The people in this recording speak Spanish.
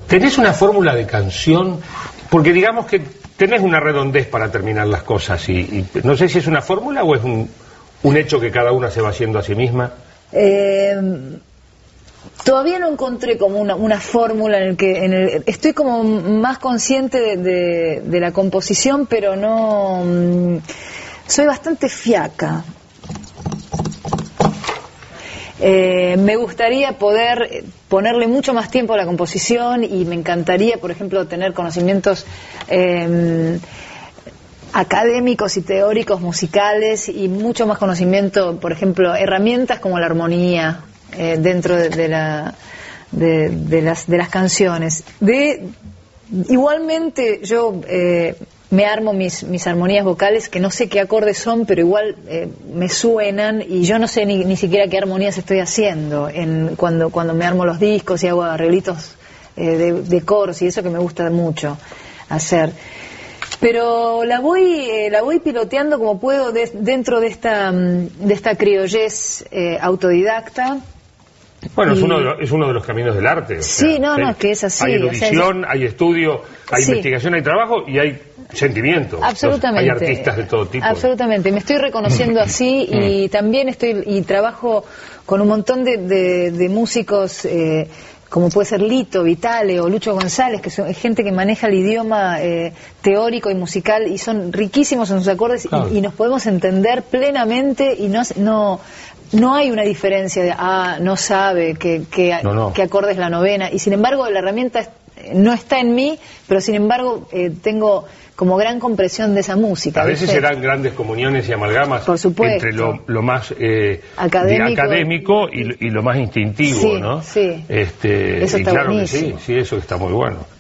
¿Tenés una fórmula de canción? Porque digamos que tenés una redondez para terminar las cosas y no sé si es una fórmula o es un hecho que cada una se va haciendo a sí misma. Todavía no encontré como una fórmula en el que estoy como más consciente de la composición, pero no soy bastante fiaca. Me gustaría poder ponerle mucho más tiempo a la composición y me encantaría, por ejemplo, tener conocimientos académicos y teóricos musicales y mucho más conocimiento, por ejemplo, herramientas como la armonía dentro de las canciones. Igualmente yo me armo mis armonías vocales, que no sé qué acordes son, pero igual me suenan, y yo no sé ni siquiera qué armonías estoy haciendo cuando me armo los discos y hago arreglitos de coros y eso, que me gusta mucho hacer. Pero la voy piloteando como puedo dentro de esta criollez autodidacta. Bueno, es uno de los caminos del arte. Sí, no, que es así. Hay erudición, hay estudio, hay investigación, hay trabajo y hay sentimiento. Absolutamente. Hay artistas de todo tipo. Absolutamente. Me estoy reconociendo así y también trabajo con un montón de músicos, como puede ser Lito Vitale o Lucho González, que es gente que maneja el idioma teórico y musical y son riquísimos en sus acordes, claro. y nos podemos entender plenamente y no hay una diferencia de, no sabe qué acorde es la novena, y sin embargo la herramienta no está en mí, pero sin embargo tengo como gran comprensión de esa música. A veces serán grandes comuniones y amalgamas, por supuesto, entre lo más académico y lo más instintivo, sí, ¿no? Sí, eso está claro buenísimo. Que sí, eso está muy bueno.